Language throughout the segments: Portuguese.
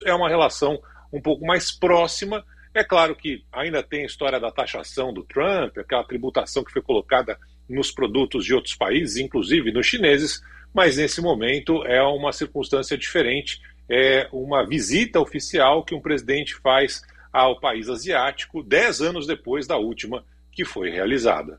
é uma relação um pouco mais próxima. É claro que ainda tem a história da taxação do Trump, aquela tributação que foi colocada nos produtos de outros países, inclusive nos chineses, mas nesse momento é uma circunstância diferente, é uma visita oficial que um presidente faz ao país asiático 10 anos depois da última que foi realizada.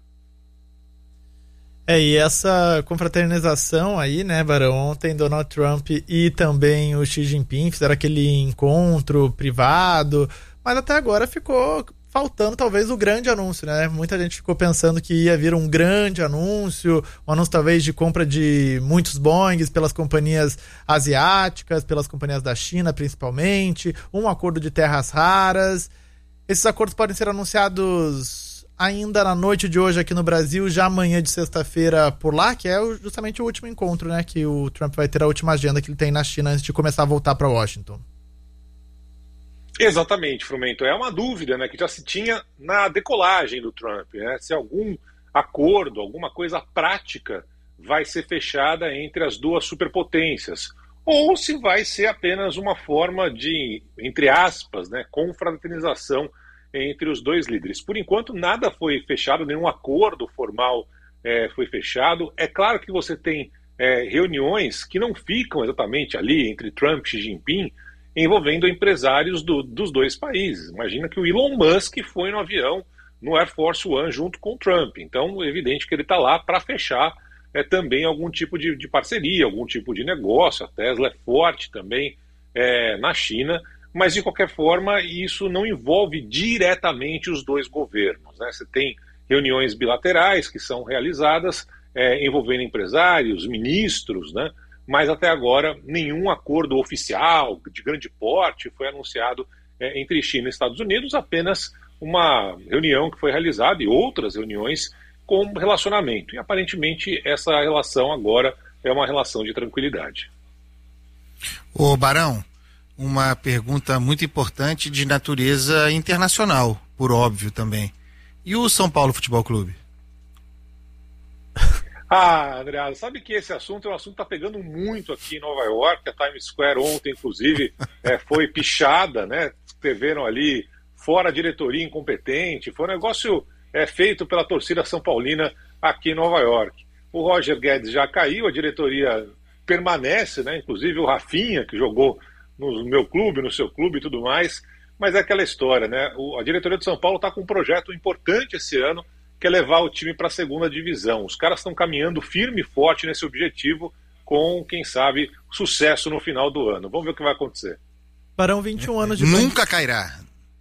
E essa confraternização aí, né, Barão? Ontem Donald Trump e também o Xi Jinping fizeram aquele encontro privado, mas até agora ficou faltando talvez o grande anúncio, né? Muita gente ficou pensando que ia vir um grande anúncio, um anúncio talvez de compra de muitos Boeings pelas companhias asiáticas, pelas companhias da China principalmente, um acordo de terras raras. Esses acordos podem ser anunciados ainda na noite de hoje aqui no Brasil, já amanhã de sexta-feira por lá, que é justamente o último encontro, né? Que o Trump vai ter, a última agenda que ele tem na China antes de começar a voltar para Washington. Exatamente, Frumento. É uma dúvida, né, que já se tinha na decolagem do Trump, né, se algum acordo, alguma coisa prática vai ser fechada entre as duas superpotências, ou se vai ser apenas uma forma de, entre aspas, né, confraternização entre os dois líderes. Por enquanto, nada foi fechado, nenhum acordo formal foi fechado. É claro que você tem reuniões que não ficam exatamente ali entre Trump e Xi Jinping, envolvendo empresários dos dois países. Imagina que o Elon Musk foi no avião, no Air Force One, junto com o Trump. Então, é evidente que ele está lá para fechar também algum tipo de parceria, algum tipo de negócio. A Tesla é forte também na China, mas, de qualquer forma, isso não envolve diretamente os dois governos, né? Você tem reuniões bilaterais que são realizadas envolvendo empresários, ministros, né? Mas até agora nenhum acordo oficial de grande porte foi anunciado entre China e Estados Unidos, apenas uma reunião que foi realizada e outras reuniões com relacionamento. E aparentemente essa relação agora é uma relação de tranquilidade. Ô Barão, uma pergunta muito importante de natureza internacional, por óbvio também. E o São Paulo Futebol Clube? Andreado, sabe que esse assunto é um assunto que está pegando muito aqui em Nova York. A Times Square ontem, inclusive, foi pichada, né? Escreveram ali, fora a diretoria incompetente. Foi um negócio feito pela torcida São Paulina aqui em Nova York. O Roger Guedes já caiu, a diretoria permanece, né? Inclusive o Rafinha, que jogou no meu clube, no seu clube e tudo mais. Mas é aquela história, né? A diretoria de São Paulo está com um projeto importante esse ano, que é levar o time para a segunda divisão. Os caras estão caminhando firme e forte nesse objetivo, com, quem sabe, sucesso no final do ano. Vamos ver o que vai acontecer. Barão, 21 anos de... Nunca cairá.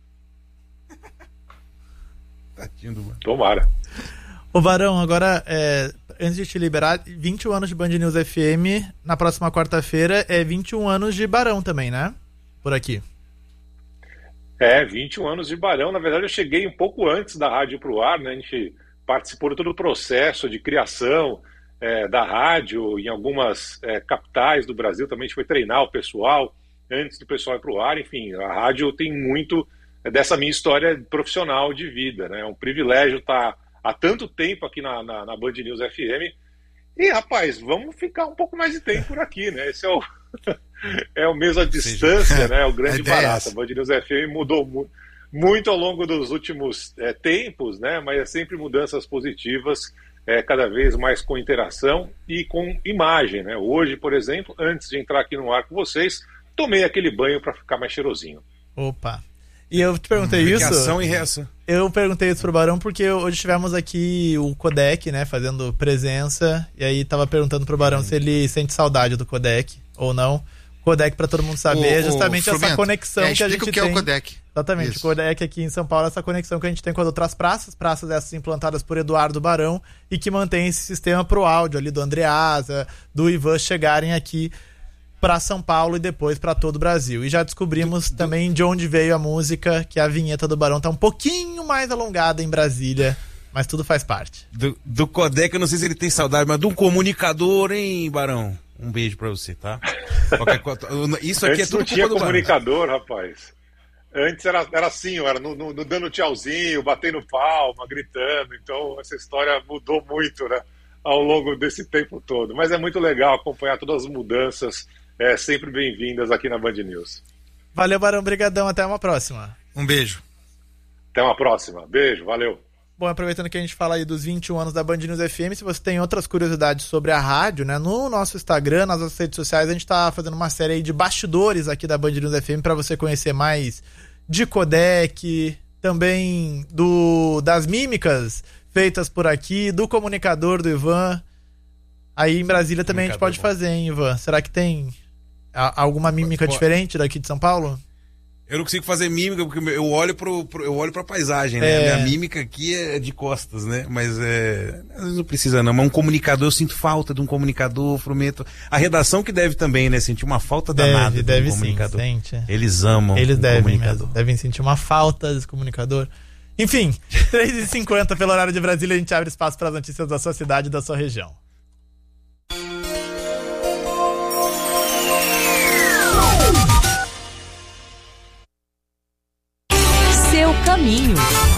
Tomara. Ô Barão, agora, antes de te liberar, 21 anos de Band News FM, na próxima quarta-feira é 21 anos de Barão também, né? Por aqui. 21 anos de Barão. Na verdade, eu cheguei um pouco antes da rádio para o ar, né? A gente participou de todo o processo de criação da rádio em algumas capitais do Brasil. Também a gente foi treinar o pessoal antes do pessoal ir para o ar. Enfim, a rádio tem muito dessa minha história profissional de vida, né? É um privilégio estar há tanto tempo aqui na Band News FM. E, rapaz, vamos ficar um pouco mais de tempo por aqui, né? Esse é o mesmo à distância, né? O grande barato. A Band News FM mudou muito ao longo dos últimos tempos, né? Mas é sempre mudanças positivas, cada vez mais com interação e com imagem, né? Hoje, por exemplo, antes de entrar aqui no ar com vocês, tomei aquele banho para ficar mais cheirosinho. Opa! E eu te perguntei isso. Ação e reação. Eu perguntei isso pro Barão porque hoje tivemos aqui o Codec, né, fazendo presença, e aí tava perguntando pro Barão se ele sente saudade do Codec ou não. Codec, para todo mundo saber, é justamente essa conexão que a gente tem. O que é o Codec. Exatamente, isso. O Codec aqui em São Paulo é essa conexão que a gente tem com as outras praças essas implantadas por Eduardo Barão e que mantém esse sistema pro áudio ali do Andreasa, do Ivan chegarem aqui para São Paulo e depois para todo o Brasil. E já descobrimos também de onde veio a música, que a vinheta do Barão tá um pouquinho mais alongada em Brasília, mas tudo faz parte. Do Codec, eu não sei se ele tem saudade, mas de um comunicador, hein, Barão? Um beijo pra você, tá? Isso aqui Antes é tudo não tinha culpa do comunicador, rapaz. Antes era assim, era no dando tchauzinho, batendo palma, gritando. Então essa história mudou muito, né, ao longo desse tempo todo. Mas é muito legal acompanhar todas as mudanças, sempre bem-vindas aqui na Band News. Valeu, Barão, brigadão, até uma próxima. Um beijo. Até uma próxima. Beijo, valeu. Bom, aproveitando que a gente fala aí dos 21 anos da Band News FM, se você tem outras curiosidades sobre a rádio, né, no nosso Instagram, nas nossas redes sociais, a gente tá fazendo uma série aí de bastidores aqui da Band News FM para você conhecer mais de codec, também das mímicas feitas por aqui, do comunicador do Ivan. Aí em Brasília também a gente pode fazer, hein, Ivan? Será que tem alguma mímica diferente daqui de São Paulo? Eu não consigo fazer mímica porque eu olho pra paisagem, né? A minha mímica aqui é de costas, né? Mas às vezes não precisa não. Mas um comunicador, eu sinto falta de um comunicador, prometo. A redação que deve também, né? Sentir uma falta danada de um comunicador. Sim, sente. Eles amam Eles devem comunicador. mesmo. Devem sentir uma falta desse comunicador. Enfim, 3h50 pelo horário de Brasília, a gente abre espaço para as notícias da sua cidade e da sua região. Seu caminho.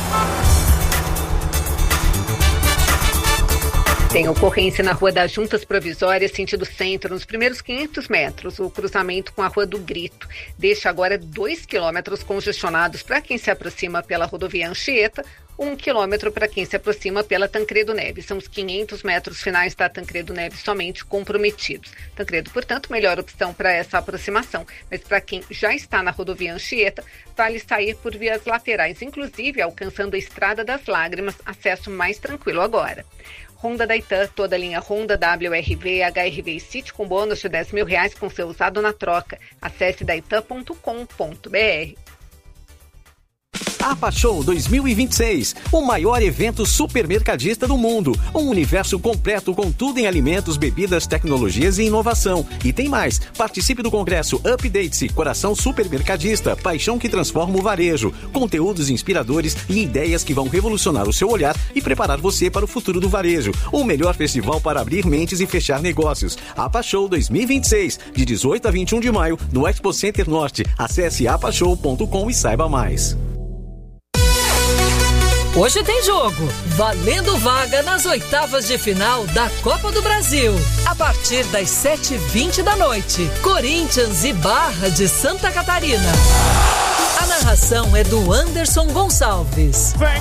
Tem ocorrência na Rua das Juntas Provisórias, sentido centro, nos primeiros 500 metros, o cruzamento com a Rua do Grito. Deixa agora 2 quilômetros congestionados para quem se aproxima pela rodovia Anchieta, 1 quilômetro para quem se aproxima pela Tancredo Neves. São os 500 metros finais da Tancredo Neves somente comprometidos. Tancredo, portanto, melhor opção para essa aproximação. Mas para quem já está na rodovia Anchieta, vale sair por vias laterais, inclusive alcançando a Estrada das Lágrimas, acesso mais tranquilo agora. Honda da Itan, toda a linha Honda, WRV, HRV e City com bônus de R$10.000 com seu usado na troca. Acesse daitan.com.br. APA Show 2026, o maior evento supermercadista do mundo. Um universo completo com tudo em alimentos, bebidas, tecnologias e inovação. E tem mais, participe do congresso Update-se, Coração Supermercadista, paixão que transforma o varejo. Conteúdos inspiradores e ideias que vão revolucionar o seu olhar e preparar você para o futuro do varejo. O melhor festival para abrir mentes e fechar negócios. APA Show 2026, de 18 a 21 de maio, no Expo Center Norte. Acesse apashow.com e saiba mais. Hoje tem jogo, valendo vaga nas oitavas de final da Copa do Brasil. A partir das 7h20 da noite, Corinthians e Barra de Santa Catarina. A narração é do Anderson Gonçalves. Vem